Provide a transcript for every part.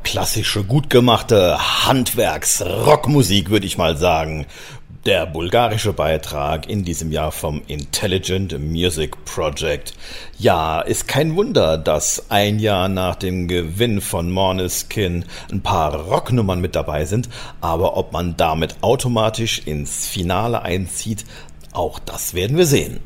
klassische, gut gemachte Handwerks-Rockmusik, würde ich mal sagen. Der bulgarische Beitrag in diesem Jahr vom Intelligent Music Project. Ja, ist kein Wunder, dass ein Jahr nach dem Gewinn von Måneskin ein paar Rocknummern mit dabei sind, aber ob man damit automatisch ins Finale einzieht, auch das werden wir sehen.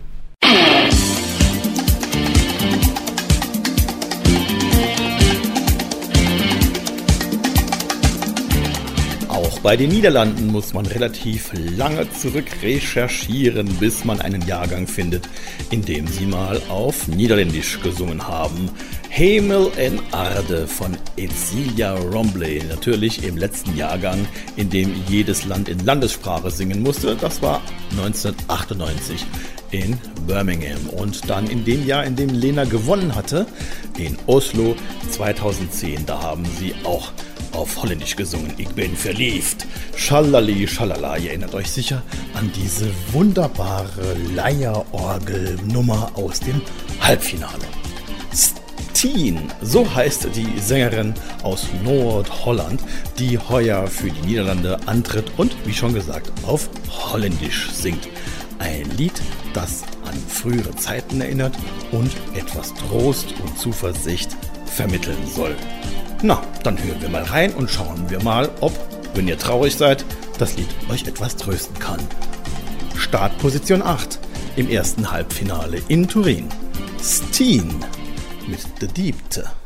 Auch bei den Niederlanden muss man relativ lange zurück recherchieren, bis man einen Jahrgang findet, in dem sie mal auf Niederländisch gesungen haben. Hemel en Aarde von Cecilia Rombley, natürlich im letzten Jahrgang, in dem jedes Land in Landessprache singen musste. Das war 1998 in Birmingham. Und dann in dem Jahr, in dem Lena gewonnen hatte, in Oslo 2010, da haben sie auch auf Holländisch gesungen. Ich bin verliebt. Schalali, schalala. Ihr erinnert euch sicher an diese wunderbare Leierorgelnummer aus dem Halbfinale. Steen, so heißt die Sängerin aus Nordholland, die heuer für die Niederlande antritt und, wie schon gesagt, auf Holländisch singt. Ein Lied, das an frühere Zeiten erinnert und etwas Trost und Zuversicht vermitteln soll. Na, dann hören wir mal rein und schauen wir mal, ob, wenn ihr traurig seid, das Lied euch etwas trösten kann. Startposition 8 im ersten Halbfinale in Turin. Steen mit The Diepte.